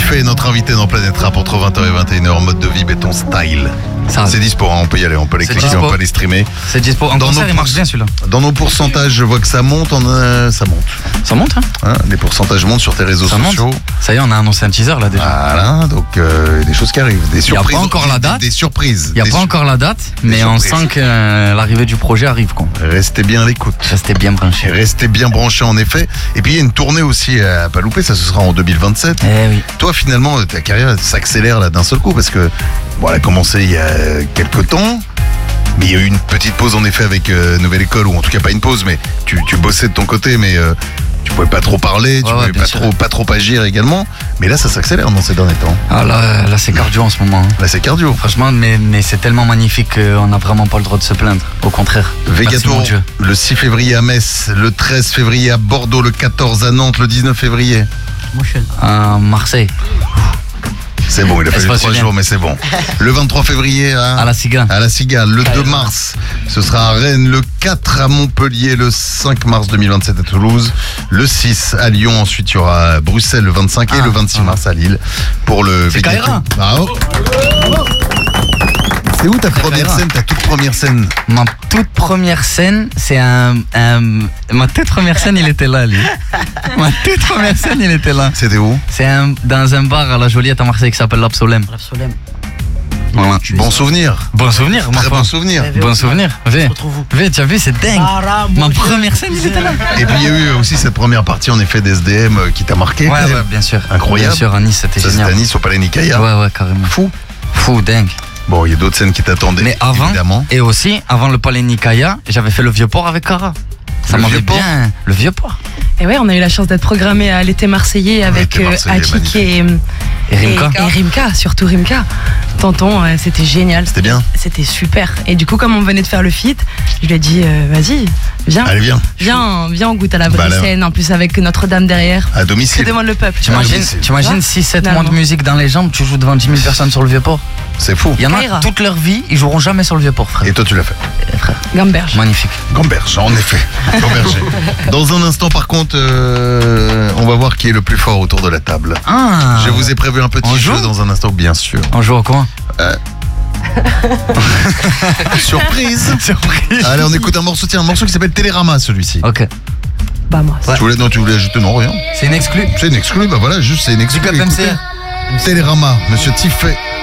Tiffé, notre invité dans Planète Rap entre 20h et 21h, mode de vie béton style. C'est dispo, hein, on peut y aller, on peut les cliquer, on peut les streamer. C'est dispo. En concert, il marche bien celui-là. Dans nos pourcentages, je vois que ça monte, ça monte. Ça monte, hein, les pourcentages montent sur tes réseaux sociaux. Monte. Ça y est, on a annoncé un teaser là déjà. Voilà, donc des choses qui arrivent, des surprises. Il n'y a pas encore la date. Des surprises. Il n'y a pas encore la date, mais on sent que l'arrivée du projet arrive, quoi. Restez bien à l'écoute. Restez bien branchés. Restez bien branchés en effet. Et puis il y a une tournée aussi à pas louper, ça ce sera en 2027. Oui. Toi finalement, ta carrière s'accélère là d'un seul coup parce que bon, elle a commencé il y a quelques temps. Mais il y a eu une petite pause en effet avec Nouvelle École, ou en tout cas pas une pause, mais tu bossais de ton côté, mais tu pouvais pas trop parler, tu pouvais pas trop agir également. Mais là ça s'accélère dans ces derniers temps. Ah là c'est cardio en ce moment. Hein. Là c'est cardio. Franchement, mais c'est tellement magnifique qu'on n'a vraiment pas le droit de se plaindre. Au contraire. Vegato, le 6 février à Metz, le 13 février à Bordeaux, le 14 à Nantes, le 19 février. À Marseille. C'est bon, il a fallu 3 jours, mais c'est bon. Le 23 février à la Cigale. Le 2 mars, ce sera à Rennes. Le 4 à Montpellier. Le 5 mars 2027 à Toulouse. Le 6 à Lyon. Ensuite, il y aura à Bruxelles le 25 et le 26 mars à Lille pour le Vegato. C'est où ta première scène, ta toute première scène? Ma toute première scène, c'est ma toute première scène, il était là, lui. Ma toute première scène, il était là. C'était où? C'est dans un bar à la Joliette à Marseille qui s'appelle l'Absolème. Voilà. Bon souvenir. Bon souvenir, très bon souvenir. Bon souvenir. V, tu as vu, c'est dingue. Ma première scène, il était là. Et puis il y a eu aussi cette première partie en effet d'SDM qui t'a marqué. Ouais, bien sûr. Incroyable. Bien sûr, à Nice, c'était génial. C'était à Nice au Palais Nicaïa. Ouais, carrément. Fou, dingue. Bon, il y a d'autres scènes qui t'attendaient. Mais avant, évidemment. Et aussi, avant le Palais Nicaïa, j'avais fait le Vieux-Port avec Cara. Ça m'avait bien. Le Vieux-Port. Et ouais, on a eu la chance d'être programmé à l'été marseillais avec Akik et Rimka, surtout Rimka. Tonton, c'était génial. C'était bien. C'était super. Et du coup, comme on venait de faire le feat, je lui ai dit, vas-y, viens. Allez, viens. Viens, on goûte à la vraie scène. En plus, avec Notre-Dame derrière. À domicile. Que demande le peuple. T'imagines 6-7 mois de musique dans les jambes, tu joues devant 10 000 personnes sur le Vieux-Port. C'est fou. Il y en a toute leur vie, ils joueront jamais sur le Vieux-Port, frère. Et toi, tu l'as fait. Frère. Gamberge. Magnifique. Gamberge, en effet. Gamberger. Dans un instant, par contre, on va voir qui est le plus fort autour de la table. Je vous ai prévu un petit jeu dans un instant, bien sûr. On joue à quoi? Surprise. Allez, on écoute un morceau qui s'appelle Télérama, celui-ci. Ok. Bah moi. Tu voulais ajouter? Non, rien. C'est une exclue. C'est une exclue, bah voilà, juste c'est une exclue. Télérama, monsieur Tiffé.